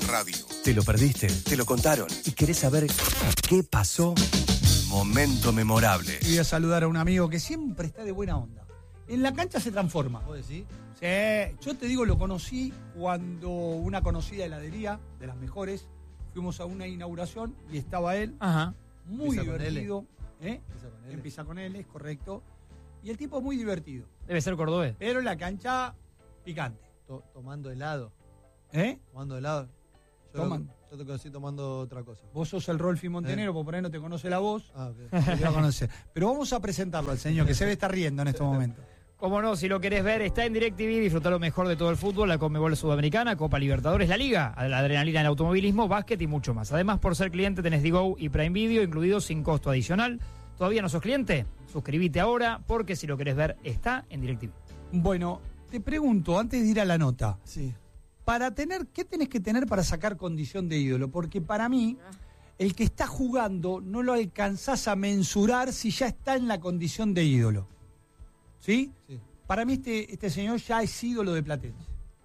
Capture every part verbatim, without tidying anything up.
Radio. ¿Te lo perdiste? ¿Te lo contaron? ¿Y querés saber qué pasó? Momento memorable. Voy a saludar a un amigo que siempre está de buena onda. En la cancha se transforma. ¿Vos decís? Sí, yo te digo, lo conocí cuando una conocida heladería, de las mejores, fuimos a una inauguración y estaba él, Ajá. muy Empieza con divertido. ¿eh? Empieza con L. Empieza con él, es correcto. Y el tipo muy divertido. Debe ser cordobés. Pero la cancha picante. To- tomando helado. ¿Eh? Tomando helado. Yo, Toman. yo te conocí tomando otra cosa. Vos sos el Rolfi Montenegro, porque por ahí no te conoce la voz. Ah, ok. No te va a conocer. Pero vamos a presentarlo al señor, que se ve estar riendo en estos momentos. Como no, si lo querés ver, está en DirecTV, disfrutar lo mejor de todo el fútbol, la Conmebol Sudamericana, Copa Libertadores, la Liga, la adrenalina en el automovilismo, básquet y mucho más. Además, por ser cliente tenés Digo y Prime Video, incluidos sin costo adicional. ¿Todavía no sos cliente? Suscríbete ahora, porque si lo querés ver, está en DirecTV. Bueno, te pregunto, antes de ir a la nota, Sí. para tener, ¿qué tenés que tener para sacar condición de ídolo? Porque para mí, el que está jugando no lo alcanzás a mensurar si ya está en la condición de ídolo. ¿Sí? Sí. Para mí este, este señor ya es ídolo de Platense.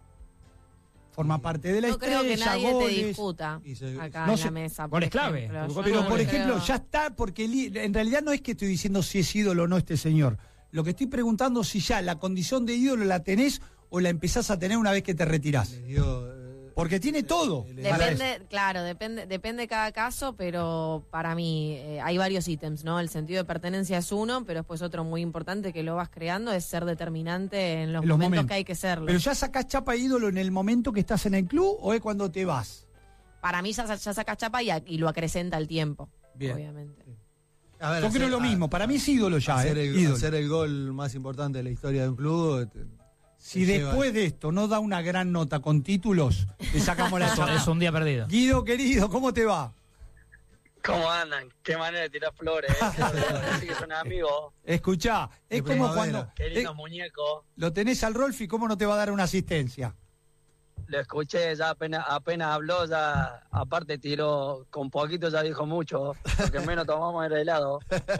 Forma parte de la No creo estrella, que nadie goles. te disputa Y se- acá no en se- la mesa. goles por clave. ejemplo. Yo Pero, no por creo. ejemplo, ya está, porque el- en realidad no es que estoy diciendo si es ídolo o no este señor. Lo que estoy preguntando es si ya la condición de ídolo la tenés o la empezás a tener una vez que te retirás. Les dio, eh, Porque tiene todo. le- para eso. Depende, claro, depende, depende cada caso, pero para mí eh, hay varios ítems, ¿no? El sentido de pertenencia es uno, pero después otro muy importante que lo vas creando es ser determinante en los, En los momentos, momentos. que hay que serlo. ¿Pero ya sacás chapa ídolo en el momento que estás en el club o es cuando te vas? Para mí ya, ya saca chapa y, a- y lo acrecenta el tiempo, Bien. obviamente. A ver, Yo creo hacer- lo mismo. a- Para mí es ídolo ya, hacer, ¿eh? el, Ídolo. hacer el gol más importante de la historia de un club. te- Si te lleva- después de esto no da una gran nota con títulos, le sacamos la Eso chapa. es un día perdido. Guido, querido, ¿cómo te va? ¿Cómo andan? Qué manera de tirar flores, ¿eh? Parece que son amigos. Escuchá, es De como primavera. cuando Qué eh, lindos muñecos. lo tenés al Rolfi, ¿cómo no te va a dar una asistencia? Lo escuché, ya apenas, apenas habló, ya aparte tiró, con poquito ya dijo mucho, porque menos tomamos el helado.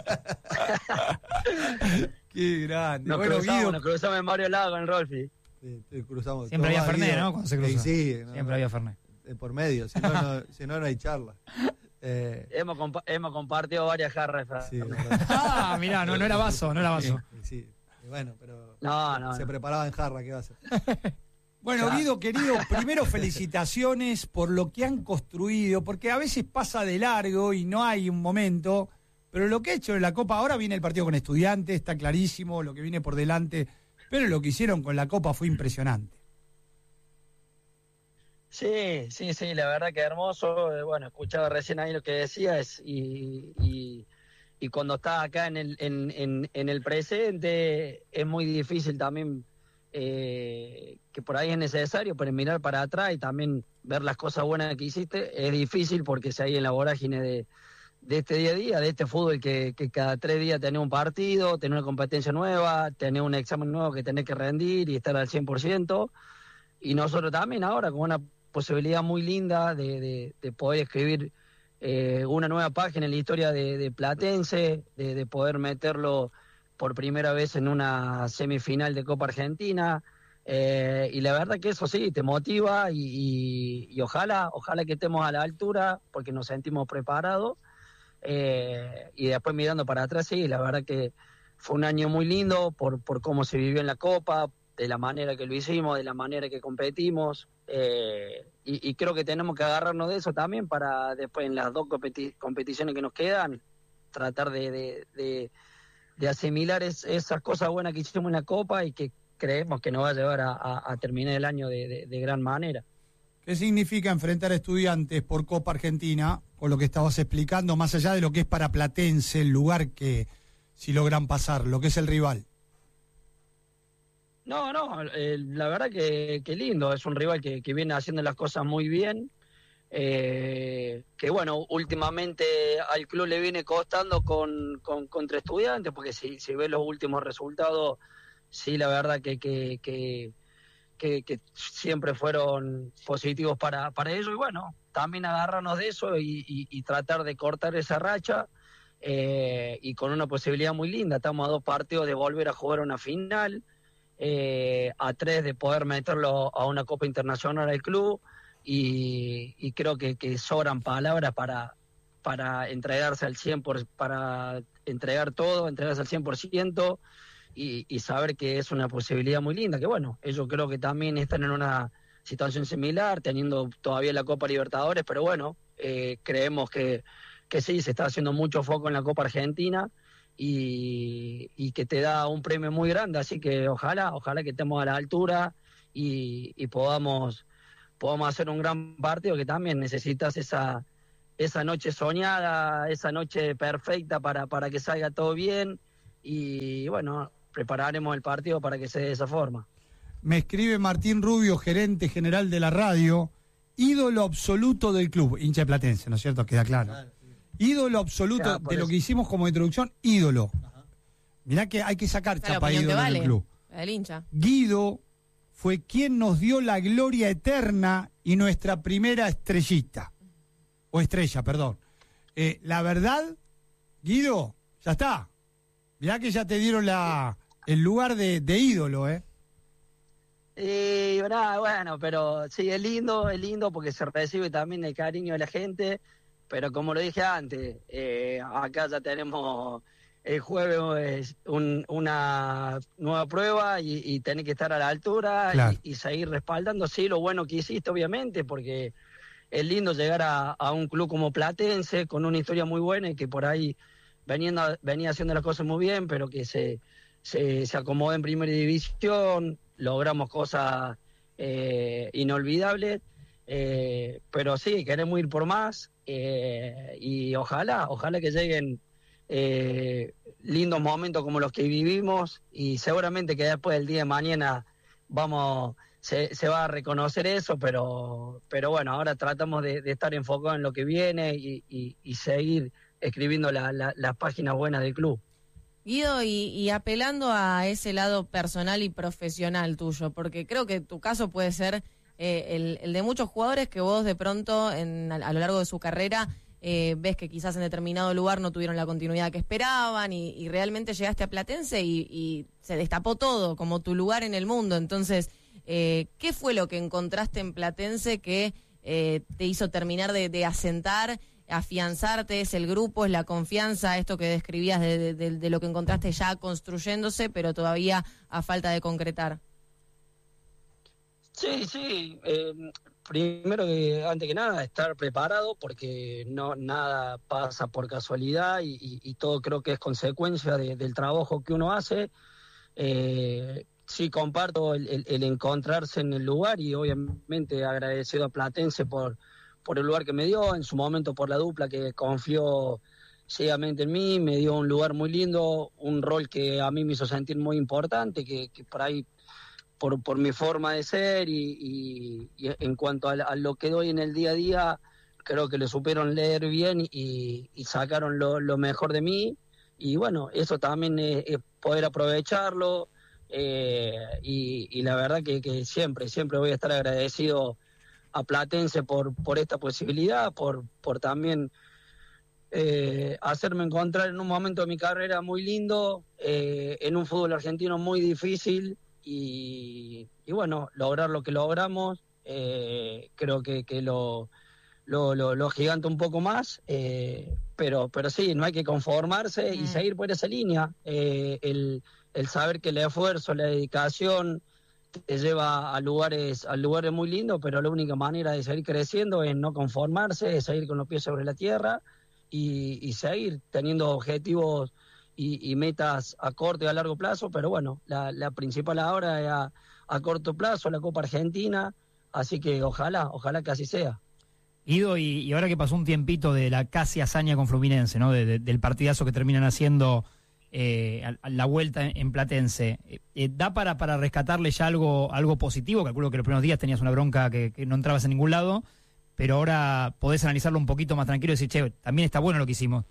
Qué grande. Nos Bueno, cruzamos, Guido, nos cruzamos en varios lados con el Rolfi. Sí, te cruzamos. Siempre había Tomá, Fernet, Guido. ¿no? Cuando se Sí, cruza. sí, no, Siempre había Fernet. de por medio, si no, no, si no, no hay charla. Eh, Hemos, compa- hemos compartido varias jarras. sí, Fran. es verdad. Ah, mirá, no, no era vaso, no era vaso. Sí, sí. Y bueno, pero No, no, se no. preparaba en jarra, ¿qué va a hacer? bueno, Ya. Guido, querido, primero felicitaciones por lo que han construido, porque a veces pasa de largo y no hay un momento, pero lo que ha hecho en la Copa, ahora viene el partido con Estudiantes, está clarísimo lo que viene por delante, pero lo que hicieron con la Copa fue impresionante. Sí, sí, sí, la verdad que hermoso. Eh, Bueno, escuchaba recién ahí lo que decías y, y, y cuando estás acá en el, en, en, en el presente es muy difícil también, eh, que por ahí es necesario, pero mirar para atrás y también ver las cosas buenas que hiciste, es difícil porque si hay en la vorágine de, de este día a día, de este fútbol que, que cada tres días tenés un partido, tenés una competencia nueva, tenés un examen nuevo que tenés que rendir y estar al cien por ciento. Y nosotros también ahora con una posibilidad muy linda de, de, de poder escribir eh, una nueva página en la historia de, de Platense, de, de poder meterlo por primera vez en una semifinal de Copa Argentina. Eh, y la verdad que eso sí, te motiva y, y, y ojalá, ojalá que estemos a la altura porque nos sentimos preparados. Eh, y después mirando para atrás, sí, la verdad que fue un año muy lindo por, por cómo se vivió en la Copa, de la manera que lo hicimos, de la manera que competimos, eh, y, y creo que tenemos que agarrarnos de eso también para después en las dos competi- competiciones que nos quedan, tratar de, de, de, de asimilar es, esas cosas buenas que hicimos en la Copa y que creemos que nos va a llevar a, a, a terminar el año de, de, de gran manera. ¿Qué significa enfrentar a Estudiantes por Copa Argentina, con lo que estabas explicando, más allá de lo que es para Platense, el lugar que, si logran pasar, lo que es el rival? No, no, eh, la verdad que, que lindo, es un rival que, que viene haciendo las cosas muy bien, eh, que bueno, últimamente al club le viene costando con, con contra Estudiantes, porque si, si ves los últimos resultados, sí, la verdad que, que, que, que, que siempre fueron positivos para, para ellos, y bueno, también agarrarnos de eso y, y, y tratar de cortar esa racha, eh, y con una posibilidad muy linda, estamos a dos partidos de volver a jugar una final, Eh, a tres de poder meterlo a una Copa Internacional al club, y, y creo que, que sobran palabras para, para entregarse al cien por ciento, para entregar todo, entregarse al cien por ciento y, y saber que es una posibilidad muy linda, que bueno, ellos creo que también están en una situación similar, teniendo todavía la Copa Libertadores, pero bueno, eh, creemos que, que sí, se está haciendo mucho foco en la Copa Argentina y, y que te da un premio muy grande, así que ojalá, ojalá que estemos a la altura y, y podamos, podamos hacer un gran partido, que también necesitas esa, esa noche soñada, esa noche perfecta para, para que salga todo bien y bueno, prepararemos el partido para que sea de esa forma. Me escribe Martín Rubio, gerente general de la radio, ídolo absoluto del club, hincha de Platense, ¿no es cierto? Queda claro. Claro, sí. Ídolo absoluto Claro, por de lo eso. que hicimos como introducción, ídolo. Ajá. Mirá que hay que sacar Esa es la chapa opinión que ídolo vale, del club. la del hincha. Guido fue quien nos dio la gloria eterna y nuestra primera estrellita. O estrella, perdón. Eh, la verdad, Guido, ya está. Mirá que ya te dieron la, el lugar de, de ídolo, ¿eh? Y nada, bueno, pero sí, es lindo, es lindo porque se recibe también el cariño de la gente, pero como lo dije antes, eh, acá ya tenemos el jueves un, una nueva prueba y, y tenés que estar a la altura Claro. y, y seguir respaldando, sí, lo bueno que hiciste, obviamente, porque es lindo llegar a, a un club como Platense, con una historia muy buena y que por ahí veniendo, venía haciendo las cosas muy bien, pero que se, se, se acomodó en primera división, logramos cosas eh, inolvidables, eh, pero sí, queremos ir por más eh, y ojalá, ojalá que lleguen eh, lindos momentos como los que vivimos y seguramente que después del día de mañana vamos se, se va a reconocer eso, pero pero bueno, ahora tratamos de, de estar enfocados en lo que viene y, y, y seguir escribiendo la, la, las páginas buenas del club. Guido, y, y apelando a ese lado personal y profesional tuyo, porque creo que tu caso puede ser eh, el, el de muchos jugadores que vos de pronto en, a, a lo largo de su carrera eh, ves que quizás en determinado lugar no tuvieron la continuidad que esperaban y, y realmente llegaste a Platense y, y se destapó todo como tu lugar en el mundo. Entonces, eh, ¿qué fue lo que encontraste en Platense que eh, te hizo terminar de, de asentar, afianzarte? ¿Es el grupo, es la confianza, esto que describías de, de, de, de lo que encontraste ya construyéndose, pero todavía a falta de concretar? Sí, sí. Eh, primero que antes que nada estar preparado porque no nada pasa por casualidad y, y, y todo creo que es consecuencia de, del trabajo que uno hace. Eh, sí comparto el, el, el encontrarse en el lugar y obviamente agradecido a Platense por por el lugar que me dio, en su momento por la dupla que confió ciegamente en mí, me dio un lugar muy lindo, un rol que a mí me hizo sentir muy importante, que, que por ahí, por, por mi forma de ser y, y, y en cuanto a, a lo que doy en el día a día, creo que lo supieron leer bien y, y sacaron lo, lo mejor de mí, y bueno, eso también es, es poder aprovecharlo, eh, y, y la verdad que, que siempre, siempre voy a estar agradecido a Platense por por esta posibilidad, por por también eh, hacerme encontrar en un momento de mi carrera muy lindo, eh, en un fútbol argentino muy difícil y, y bueno, lograr lo que logramos, eh, creo que, que lo, lo, lo, lo giganta un poco más, eh, pero pero sí, no hay que conformarse y seguir por esa línea, eh, el, el saber que el esfuerzo, la dedicación te lleva a lugares a lugares muy lindos, pero la única manera de seguir creciendo es no conformarse, es seguir con los pies sobre la tierra y, y seguir teniendo objetivos y, y metas a corto y a largo plazo, pero bueno, la, la principal ahora es a, a corto plazo, la Copa Argentina, así que ojalá, ojalá que así sea. Guido, y, y ahora que pasó un tiempito de la casi hazaña con Fluminense, ¿no? De, de, del partidazo que terminan haciendo Eh, a, a la vuelta en, en Platense, eh, eh, ¿da para, para rescatarle ya algo algo positivo? Calculo que los primeros días tenías una bronca que, que no entrabas en ningún lado, pero ahora podés analizarlo un poquito más tranquilo y decir, che, también está bueno lo que hicimos.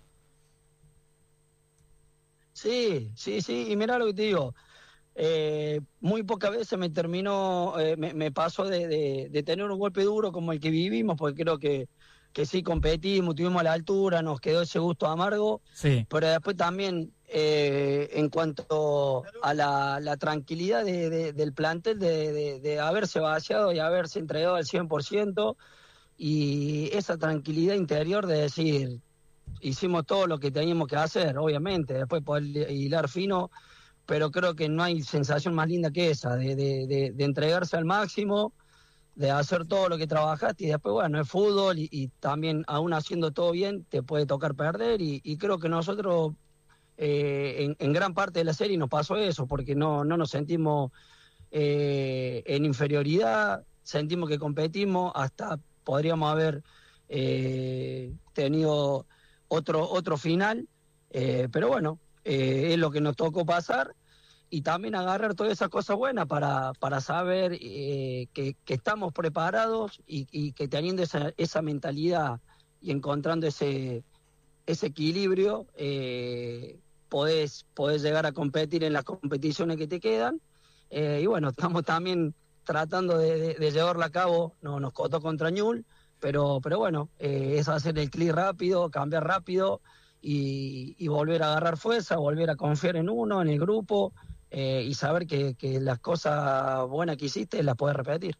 Sí, sí, sí, y mirá lo que te digo, eh, muy pocas veces me terminó, eh, me, me pasó de, de, de tener un golpe duro como el que vivimos, porque creo que que sí competimos, tuvimos a la altura, nos quedó ese gusto amargo, Sí. pero después también eh, en cuanto a la, la tranquilidad de, de, del plantel de, de, de haberse vaciado y haberse entregado al cien por ciento, y esa tranquilidad interior de decir, hicimos todo lo que teníamos que hacer, obviamente, después poder hilar fino, pero creo que no hay sensación más linda que esa, de, de, de, de entregarse al máximo, de hacer todo lo que trabajaste, y después, bueno, es fútbol, y, y también aún haciendo todo bien, te puede tocar perder, y, y creo que nosotros, eh, en, en gran parte de la serie nos pasó eso, porque no, no nos sentimos eh, en inferioridad, sentimos que competimos, hasta podríamos haber eh, tenido otro, otro final, eh, pero bueno, eh, es lo que nos tocó pasar, y también agarrar todas esas cosas buenas para, para saber eh, que, que estamos preparados, y, y que teniendo esa, esa mentalidad y encontrando ese, ese equilibrio, eh, podés, podés llegar a competir en las competiciones que te quedan. Eh, y bueno, estamos también tratando de, de, de llevarla a cabo, no nos costó contra Ñul, pero, pero bueno, eh, es hacer el clic rápido, cambiar rápido, y, y volver a agarrar fuerza, volver a confiar en uno, en el grupo, eh, y saber que, que las cosas buenas que hiciste las podés repetir.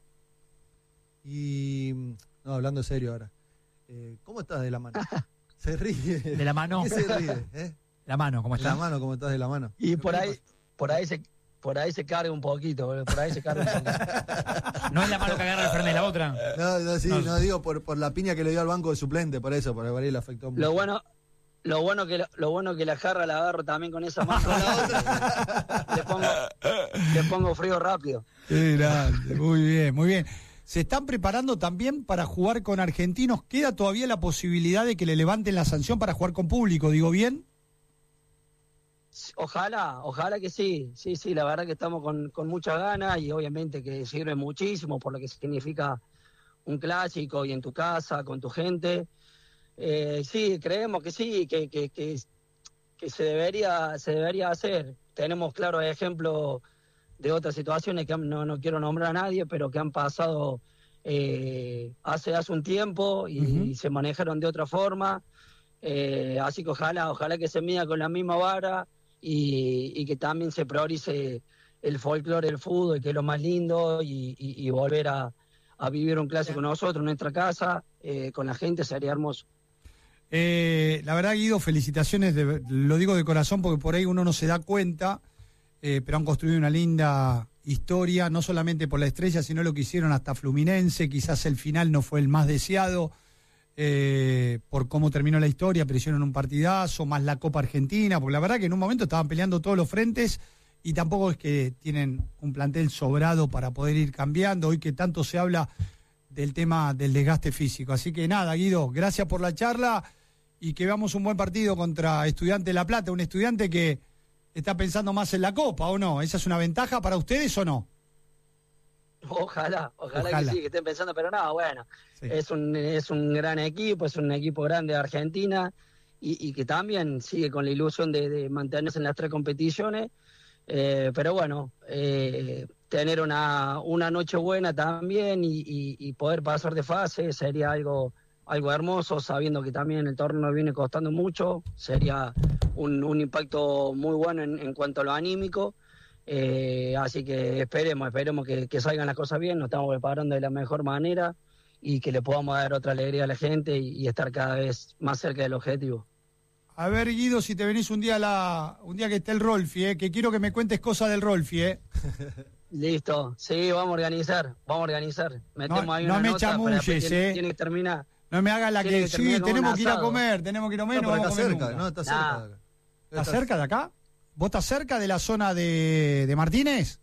Y, no, hablando serio ahora, eh, ¿cómo estás de la mano? Se ríe. De la mano. ¿Qué se ríe? ¿Eh? La mano, ¿cómo De la está? mano, ¿cómo estás de la mano? Y por ahí, por ahí se... Por ahí se carga un poquito, boludo, por ahí se carga un poquito. No es la mano que agarra el Fernet, la otra. No, no, sí, No. no, digo por, por la piña que le dio al banco de suplente, por eso, por ahí le afectó mucho. Lo bueno, lo bueno que lo bueno que la jarra la agarro también con esa mano. le pongo, le pongo frío rápido. Qué grande, muy bien, muy bien. Se están preparando también para jugar con argentinos. ¿Queda todavía la posibilidad de que le levanten la sanción para jugar con público? ¿Digo bien? Ojalá, ojalá que sí, sí, sí, la verdad que estamos con, con muchas ganas, y obviamente que sirve muchísimo por lo que significa un clásico, y en tu casa, con tu gente. Eh, sí, creemos que sí, que, que, que, que se debería, se debería hacer. Tenemos claros ejemplos de otras situaciones que no, no quiero nombrar a nadie, pero que han pasado eh, hace, hace un tiempo, y, Uh-huh. y se manejaron de otra forma. Eh, así que ojalá, ojalá que se mida con la misma vara, y, y que también se priorice el folclore del fútbol, que es lo más lindo, y, y, y volver a, a vivir un clásico nosotros en nuestra casa, eh, con la gente, sería hermoso. Eh, la verdad, Guido, felicitaciones, de- lo digo de corazón porque por ahí uno no se da cuenta, eh, pero han construido una linda historia, no solamente por la estrella, sino lo que hicieron hasta Fluminense. Quizás el final no fue el más deseado, eh, por cómo terminó la historia, pero hicieron un partidazo, más la Copa Argentina, porque la verdad que en un momento estaban peleando todos los frentes, y tampoco es que tienen un plantel sobrado para poder ir cambiando, hoy que tanto se habla del tema del desgaste físico. Así que nada, Guido, gracias por la charla, y que veamos un buen partido contra Estudiante de La Plata, un estudiante que está pensando más en la Copa, ¿o no? ¿Esa es una ventaja para ustedes o no? Ojalá, ojalá, Ojalá. que sí, que estén pensando, pero no, bueno, Sí. es un es un gran equipo, es un equipo grande de Argentina, y, y que también sigue con la ilusión de, de mantenerse en las tres competiciones, eh, pero bueno, eh, tener una, una noche buena también, y, y, y poder pasar de fase sería algo algo hermoso, sabiendo que también el torneo viene costando mucho, sería un, un impacto muy bueno en, en cuanto a lo anímico. Eh, así que esperemos, esperemos que, que salgan las cosas bien, nos estamos preparando de la mejor manera, y que le podamos dar otra alegría a la gente, y, y estar cada vez más cerca del objetivo. A ver, Guido, si te venís un día a la, un día que esté el Rolfi, eh, que quiero que me cuentes cosas del Rolfi, eh. Listo, sí, vamos a organizar, vamos a organizar. Metemos No- ahí no una me nota, pero chamulles, después tiene, eh. tiene que terminar. No me hagas la Tiene que, que sí, terminar con tenemos un que ir a asado. comer, tenemos que ir a comer, No, no pero vamos acá a comer cerca, nunca. no, está Nah. cerca. de acá. ¿Estás cerca de acá? ¿Vos estás cerca de la zona de, de Martínez?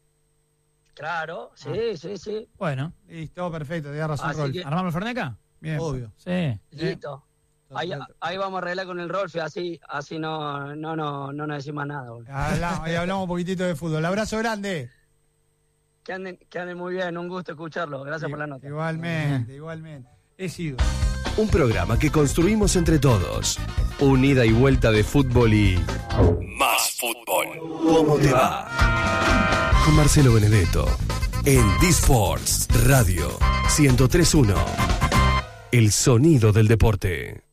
Claro, sí, Ah. sí, sí, Bueno, Listo, perfecto, tenés razón, Así Rolfi. que- ¿armamos el Fernet acá? Bien. Obvio. Sí. listo. Ahí, ahí vamos a arreglar con el Rolfi, así así no no no no nos decimos nada, boludo. Hablamos, ahí hablamos un poquitito de fútbol. Abrazo grande. Que anden, que anden muy bien, un gusto escucharlo, gracias por la nota. Igualmente, igualmente. He sido. Un programa que construimos entre todos. Unida y vuelta de fútbol y... Más fútbol. ¿Cómo te va? Con Marcelo Benedetto. En D-Sports Radio ciento tres punto uno. El sonido del deporte.